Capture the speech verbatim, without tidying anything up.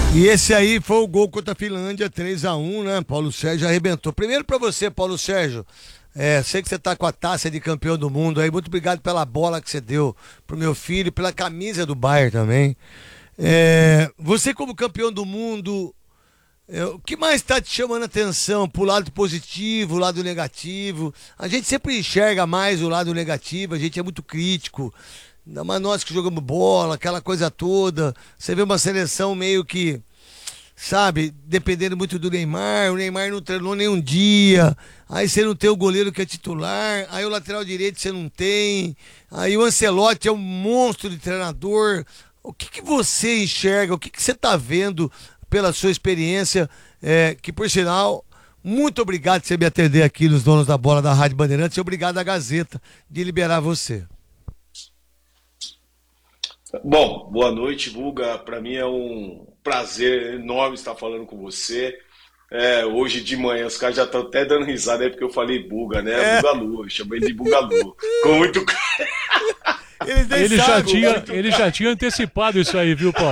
E esse aí foi o gol contra a Finlândia, três a um, né? Paulo Sérgio arrebentou. Primeiro pra você, Paulo Sérgio, é, sei que você tá com a taça de campeão do mundo aí, muito obrigado pela bola que você deu pro meu filho, pela camisa do Bayern também. É, você como campeão do mundo, é, o que mais tá te chamando a atenção? Pro lado positivo, o lado negativo? A gente sempre enxerga mais o lado negativo, a gente é muito crítico. Ainda mais nós que jogamos bola, aquela coisa toda. Você vê uma seleção meio que, sabe, dependendo muito do Neymar. O Neymar não treinou nem um dia. Aí você não tem o goleiro que é titular. Aí o lateral direito você não tem. Aí o Ancelotti é um monstro de treinador. O que, que você enxerga? O que, que você está vendo pela sua experiência? É, que, por sinal, muito obrigado por você me atender aqui nos Donos da Bola da Rádio Bandeirantes. E obrigado à Gazeta de liberar você. Bom, boa noite, Guga. Para mim é um prazer enorme estar falando com você. É, hoje de manhã os caras já estão até dando risada aí porque eu falei Buga, né? É. Bugalu, eu chamei de Bugalu. Com muito ele, já tinha, ele já tinha antecipado isso aí, viu, Paulo?